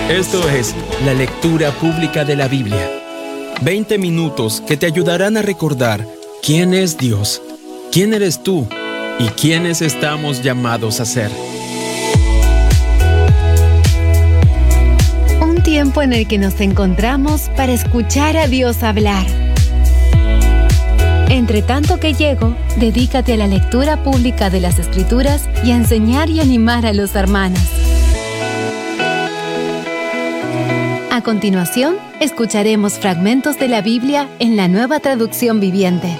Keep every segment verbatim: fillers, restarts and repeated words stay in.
Esto es la lectura pública de la Biblia. veinte minutos que te ayudarán a recordar quién es Dios, quién eres tú y quiénes estamos llamados a ser. Un tiempo en el que nos encontramos para escuchar a Dios hablar. Entre tanto que llego, dedícate a la lectura pública de las Escrituras y a enseñar y animar a los hermanos. A continuación, escucharemos fragmentos de la Biblia en la Nueva Traducción Viviente.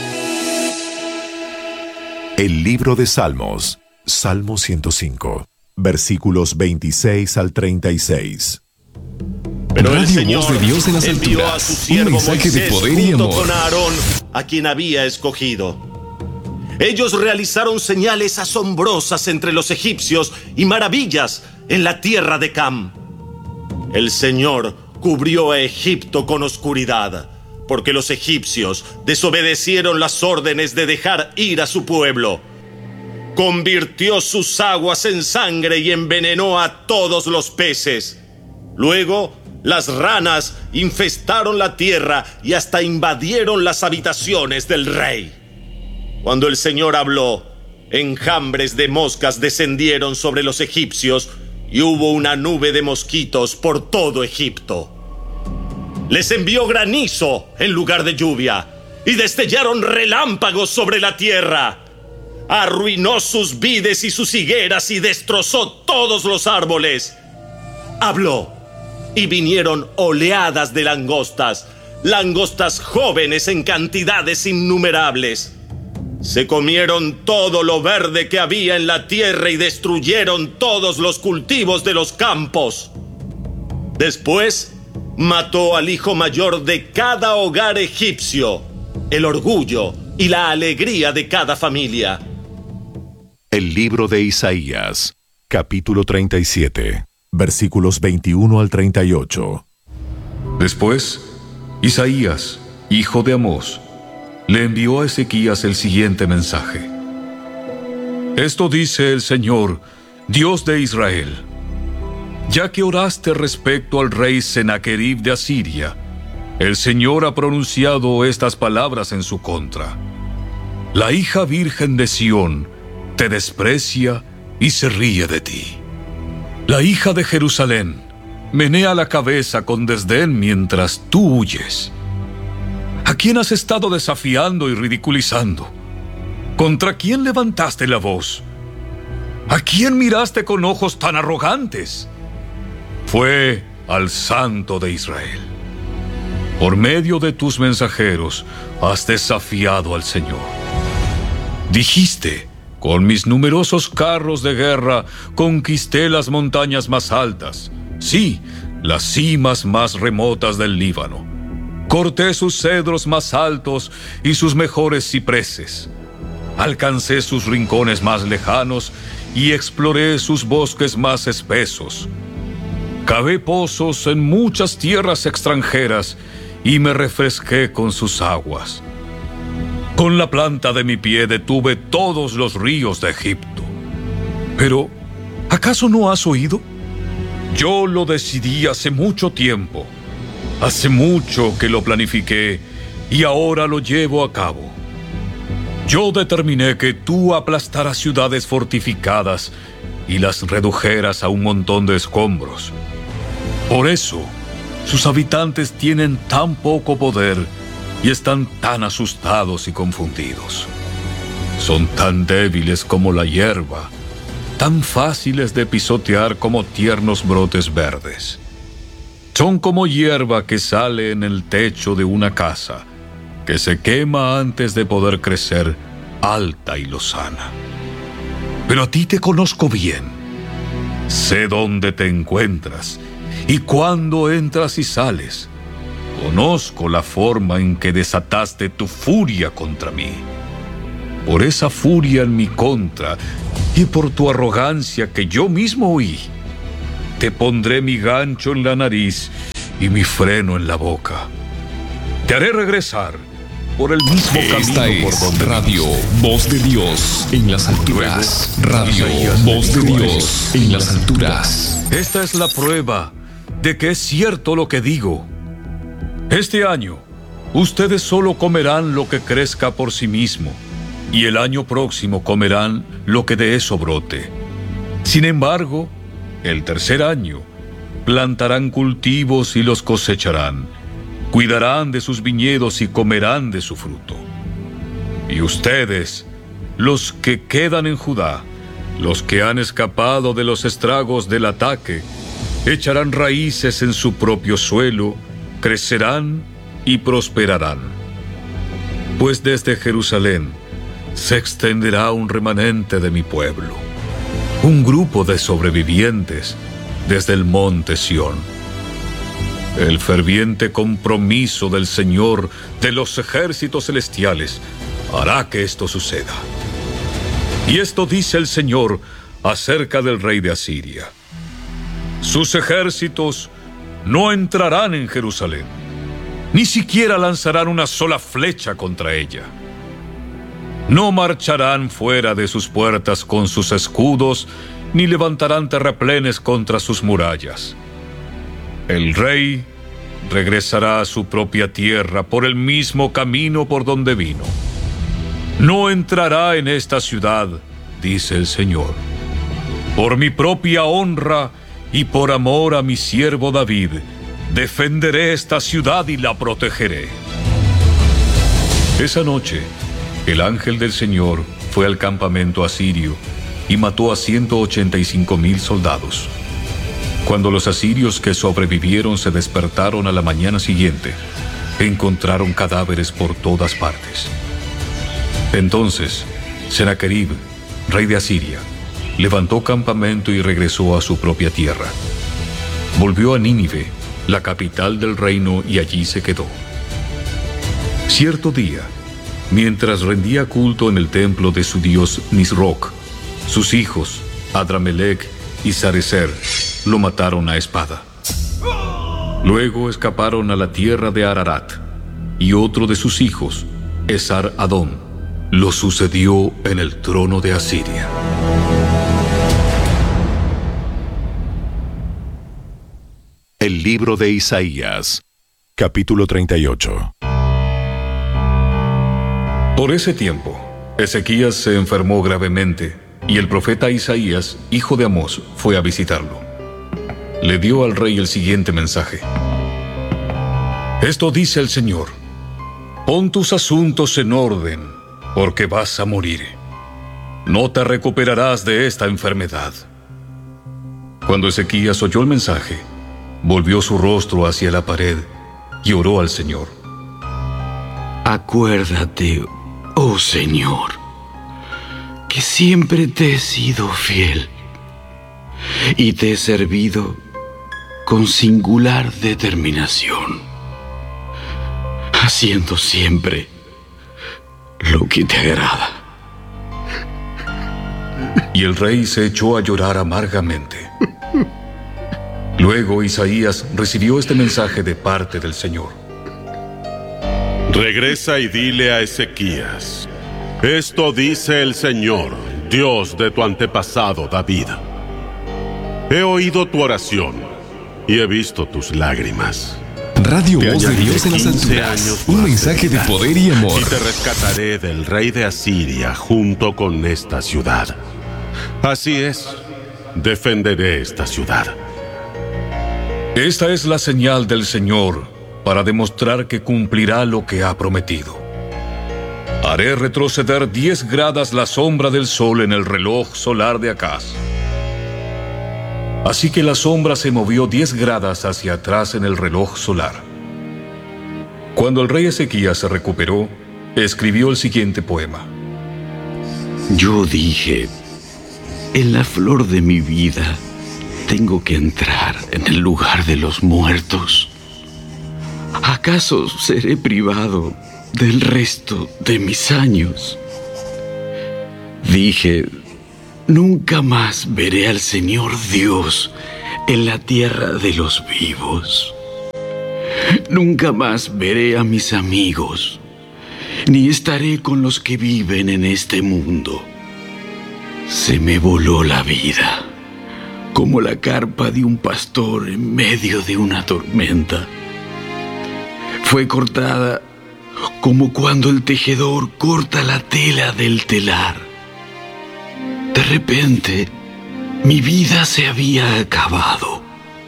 El libro de Salmos, Salmo ciento cinco, versículos veintiséis al treinta y seis. Pero el Radio Señor Voz de Dios en las envió alturas, a su un siervo mensaje de Moisés poder y junto amor. con Aarón, a quien había escogido. Ellos realizaron señales asombrosas entre los egipcios y maravillas en la tierra de Cam. El Señor cubrió a Egipto con oscuridad, porque los egipcios desobedecieron las órdenes de dejar ir a su pueblo. Convirtió sus aguas en sangre y envenenó a todos los peces. Luego, las ranas infestaron la tierra y hasta invadieron las habitaciones del rey. Cuando el Señor habló, enjambres de moscas descendieron sobre los egipcios y hubo una nube de mosquitos por todo Egipto. Les envió granizo en lugar de lluvia y destellaron relámpagos sobre la tierra. Arruinó sus vides y sus higueras y destrozó todos los árboles. Habló y vinieron oleadas de langostas, langostas jóvenes en cantidades innumerables. Se comieron todo lo verde que había en la tierra y destruyeron todos los cultivos de los campos. Después, mató al hijo mayor de cada hogar egipcio, el orgullo y la alegría de cada familia. El libro de Isaías, capítulo treinta y siete, versículos veintiuno al treinta y ocho. Después, Isaías, hijo de Amós, le envió a Ezequías el siguiente mensaje. Esto dice el Señor, Dios de Israel: ya que oraste respecto al rey Sennacherib de Asiria, el Señor ha pronunciado estas palabras en su contra. La hija virgen de Sión te desprecia y se ríe de ti. La hija de Jerusalén menea la cabeza con desdén mientras tú huyes. ¿A quién has estado desafiando y ridiculizando? ¿Contra quién levantaste la voz? ¿A quién miraste con ojos tan arrogantes? Fue al Santo de Israel. Por medio de tus mensajeros has desafiado al Señor. Dijiste: con mis numerosos carros de guerra conquisté las montañas más altas, sí, las cimas más remotas del Líbano. Corté sus cedros más altos y sus mejores cipreses. Alcancé sus rincones más lejanos y exploré sus bosques más espesos. Cavé pozos en muchas tierras extranjeras y me refresqué con sus aguas. Con la planta de mi pie detuve todos los ríos de Egipto. Pero, ¿acaso no has oído? Yo lo decidí hace mucho tiempo. Hace mucho que lo planifiqué y ahora lo llevo a cabo. Yo determiné que tú aplastaras ciudades fortificadas y las redujeras a un montón de escombros. Por eso, sus habitantes tienen tan poco poder y están tan asustados y confundidos. Son tan débiles como la hierba, tan fáciles de pisotear como tiernos brotes verdes. Son como hierba que sale en el techo de una casa, que se quema antes de poder crecer alta y lozana. Pero a ti te conozco bien. Sé dónde te encuentras y cuándo entras y sales. Conozco la forma en que desataste tu furia contra mí. Por esa furia en mi contra y por tu arrogancia que yo mismo oí, te pondré mi gancho en la nariz y mi freno en la boca. Te haré regresar por el mismo Esta camino es por donde Radio Voz de Dios en las alturas. Radio Voz de Dios en las alturas. Esta es la prueba de que es cierto lo que digo. Este año, ustedes solo comerán lo que crezca por sí mismo, y el año próximo comerán lo que de eso brote. Sin embargo, el tercer año, plantarán cultivos y los cosecharán, cuidarán de sus viñedos y comerán de su fruto. Y ustedes, los que quedan en Judá, los que han escapado de los estragos del ataque, echarán raíces en su propio suelo, crecerán y prosperarán. Pues desde Jerusalén se extenderá un remanente de mi pueblo, un grupo de sobrevivientes desde el monte Sión. El ferviente compromiso del Señor de los ejércitos celestiales hará que esto suceda. Y esto dice el Señor acerca del rey de Asiria: sus ejércitos no entrarán en Jerusalén, ni siquiera lanzarán una sola flecha contra ella. No marcharán fuera de sus puertas con sus escudos, ni levantarán terraplenes contra sus murallas. El rey regresará a su propia tierra por el mismo camino por donde vino. No entrará en esta ciudad, dice el Señor. Por mi propia honra y por amor a mi siervo David, defenderé esta ciudad y la protegeré. Esa noche, el ángel del Señor fue al campamento asirio y mató a ciento ochenta y cinco mil soldados. Cuando los asirios que sobrevivieron se despertaron a la mañana siguiente, encontraron cadáveres por todas partes. Entonces, Sennacherib, rey de Asiria, levantó campamento y regresó a su propia tierra. Volvió a Nínive, la capital del reino, y allí se quedó. Cierto día, mientras rendía culto en el templo de su dios Nisroch, sus hijos, Adramelech y Sarecer, lo mataron a espada. Luego escaparon a la tierra de Ararat, y otro de sus hijos, Esar-Adón, lo sucedió en el trono de Asiria. El libro de Isaías, capítulo treinta y ocho. Por ese tiempo, Ezequías se enfermó gravemente, y el profeta Isaías, hijo de Amós, fue a visitarlo. Le dio al rey el siguiente mensaje: Esto dice el Señor: pon tus asuntos en orden, porque vas a morir. No te recuperarás de esta enfermedad. Cuando Ezequías oyó el mensaje, volvió su rostro hacia la pared y oró al Señor. Acuérdate, oh Señor, que siempre te he sido fiel y te he servido con singular determinación, haciendo siempre lo que te agrada. Y el rey se echó a llorar amargamente. Luego Isaías recibió este mensaje de parte del Señor: Regresa y dile a Ezequías: esto dice el Señor, Dios de tu antepasado David. He oído tu oración y he visto tus lágrimas. Radio Te Voz de añadiré Dios en las quince alturas. años Un más de mensaje de vida, poder y amor. Y te rescataré del rey de Asiria junto con esta ciudad. Así es, defenderé esta ciudad. Esta es la señal del Señor para demostrar que cumplirá lo que ha prometido. Haré retroceder diez gradas la sombra del sol en el reloj solar de Acaz. Así que la sombra se movió diez gradas hacia atrás en el reloj solar. Cuando el rey Ezequías se recuperó, escribió el siguiente poema: Yo dije, en la flor de mi vida tengo que entrar en el lugar de los muertos. ¿Acaso seré privado del resto de mis años? Dije, nunca más veré al Señor Dios en la tierra de los vivos. Nunca más veré a mis amigos, ni estaré con los que viven en este mundo. Se me voló la vida, como la carpa de un pastor en medio de una tormenta. Fue cortada como cuando el tejedor corta la tela del telar. De repente, mi vida se había acabado.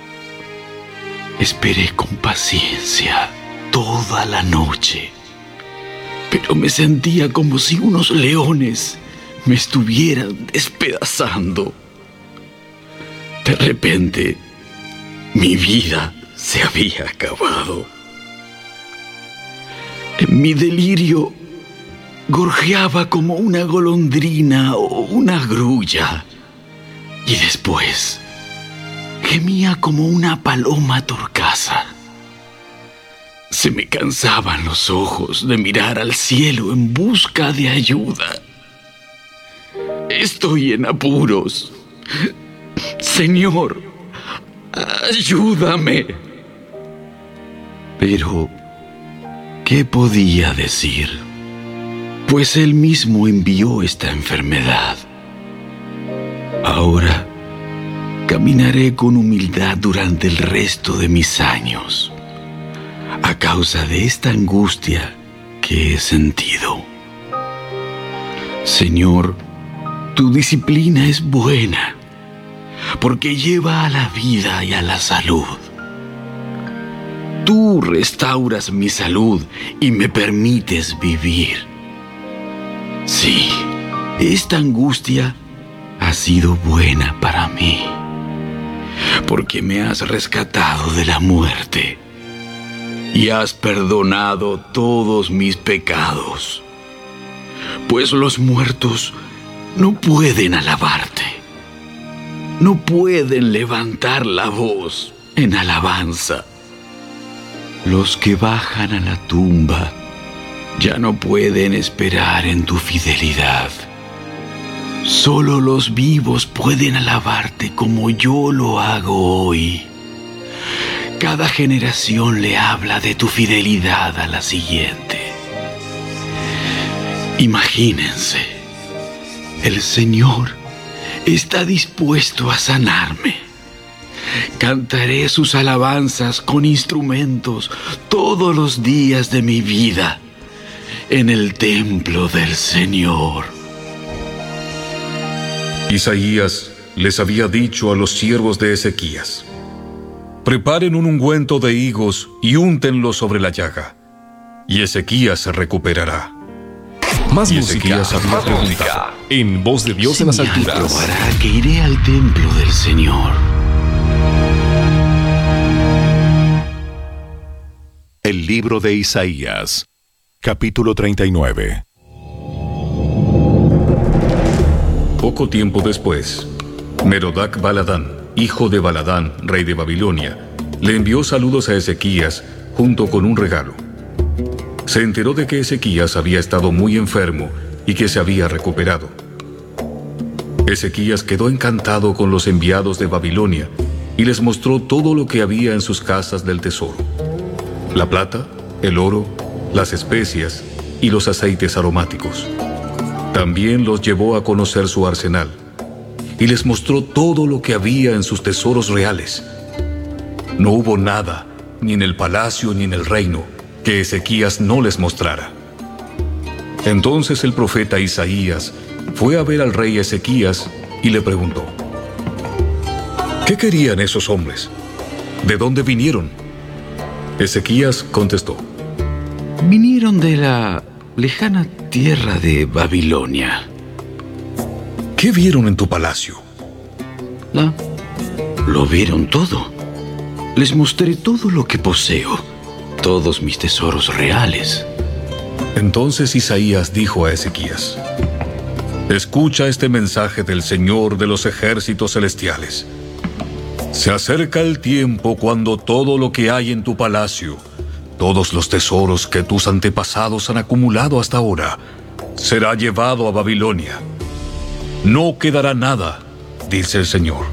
Esperé con paciencia toda la noche, pero me sentía como si unos leones me estuvieran despedazando. De repente, mi vida se había acabado. En mi delirio, gorjeaba como una golondrina o una grulla, y después gemía como una paloma torcaza. Se me cansaban los ojos de mirar al cielo en busca de ayuda. Estoy en apuros. Señor, ayúdame. Pero, ¿qué podía decir? Pues Él mismo envió esta enfermedad. Ahora, caminaré con humildad durante el resto de mis años, a causa de esta angustia que he sentido. Señor, tu disciplina es buena, porque lleva a la vida y a la salud. Tú restauras mi salud y me permites vivir. Sí, esta angustia ha sido buena para mí, porque me has rescatado de la muerte y has perdonado todos mis pecados, pues los muertos no pueden alabarte, no pueden levantar la voz en alabanza. Los que bajan a la tumba ya no pueden esperar en tu fidelidad. Solo los vivos pueden alabarte como yo lo hago hoy. Cada generación le habla de tu fidelidad a la siguiente. Imagínense, el Señor está dispuesto a sanarme. Cantaré sus alabanzas con instrumentos todos los días de mi vida en el templo del Señor. Isaías les había dicho a los siervos de Ezequías: preparen un ungüento de higos y úntenlo sobre la llaga, y Ezequías se recuperará. Más y música, Ezequías había más preguntado: música. En Voz de Dios en las Señal alturas. probará que iré al templo del Señor. El libro de Isaías, capítulo treinta y nueve. Poco tiempo después, Merodac Baladán, hijo de Baladán, rey de Babilonia, le envió saludos a Ezequías junto con un regalo. Se enteró de que Ezequías había estado muy enfermo y que se había recuperado. Ezequías quedó encantado con los enviados de Babilonia y les mostró todo lo que había en sus casas del tesoro: la plata, el oro, las especias y los aceites aromáticos. También los llevó a conocer su arsenal y les mostró todo lo que había en sus tesoros reales. No hubo nada, ni en el palacio ni en el reino, que Ezequías no les mostrara. Entonces el profeta Isaías fue a ver al rey Ezequías y le preguntó: ¿qué querían esos hombres? ¿De dónde vinieron? Ezequías contestó: Vinieron de la lejana tierra de Babilonia. ¿Qué vieron en tu palacio? La, lo vieron todo. Les mostré todo lo que poseo, todos mis tesoros reales. Entonces Isaías dijo a Ezequías: escucha este mensaje del Señor de los ejércitos celestiales. Se acerca el tiempo cuando todo lo que hay en tu palacio, todos los tesoros que tus antepasados han acumulado hasta ahora, será llevado a Babilonia. No quedará nada, dice el Señor.